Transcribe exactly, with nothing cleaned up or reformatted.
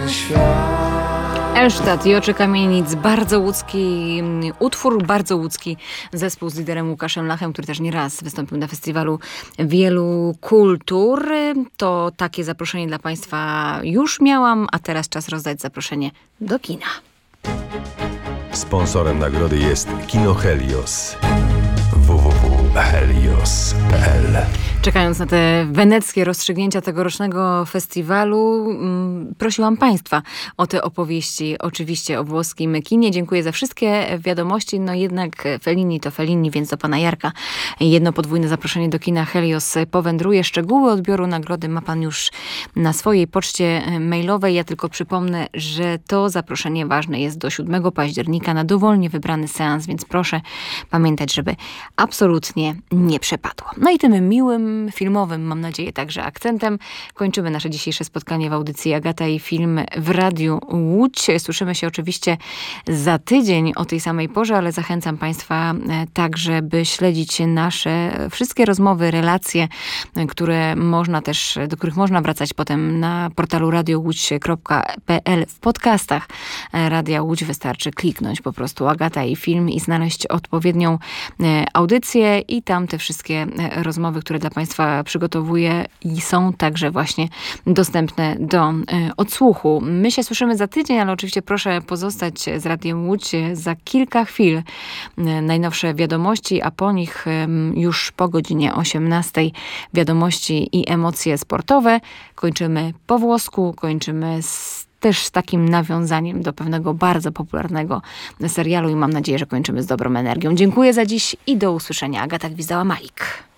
świat. Elsztad, Joczy Kamienic, bardzo łódzki utwór, bardzo łódzki zespół z liderem Łukaszem Lachem, który też nieraz wystąpił na festiwalu Wielu Kultur. To takie zaproszenie dla Państwa już miałam, a teraz czas rozdać zaproszenie do kina. Sponsorem nagrody jest Kino Helios. w w w kropka helios kropka p l. Czekając na te weneckie rozstrzygnięcia tegorocznego festiwalu, mm, prosiłam Państwa o te opowieści, oczywiście o włoskim kinie. Dziękuję za wszystkie wiadomości. No jednak Fellini to Fellini, więc do Pana Jarka jedno podwójne zaproszenie do kina Helios powędruje. Szczegóły odbioru nagrody ma Pan już na swojej poczcie mailowej. Ja tylko przypomnę, że to zaproszenie ważne jest do siódmego października na dowolnie wybrany seans, więc proszę pamiętać, żeby absolutnie nie przepadło. No i tym miłym filmowym, mam nadzieję, także akcentem kończymy nasze dzisiejsze spotkanie w audycji Agata i Film w Radiu Łódź. Słyszymy się oczywiście za tydzień o tej samej porze, ale zachęcam Państwa także, by śledzić nasze wszystkie rozmowy, relacje, które można też, do których można wracać potem na portalu radio łódź kropka p l w podcastach Radia Łódź. Wystarczy kliknąć po prostu Agata i Film i znaleźć odpowiednią audycję i tam te wszystkie rozmowy, które dla Państwa przygotowuję i są także właśnie dostępne do odsłuchu. My się słyszymy za tydzień, ale oczywiście proszę pozostać z Radiem Łódź. Za kilka chwil najnowsze wiadomości, a po nich już po godzinie osiemnastej wiadomości i emocje sportowe. Kończymy po włosku, kończymy z też z takim nawiązaniem do pewnego bardzo popularnego serialu i mam nadzieję, że kończymy z dobrą energią. Dziękuję za dziś i do usłyszenia. Agata Gwizdała-Malik.